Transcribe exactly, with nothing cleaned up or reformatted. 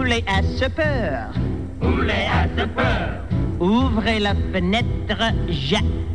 poulet à ce peur. Poulet à ce peur. Ouvrez la fenêtre, Jacques.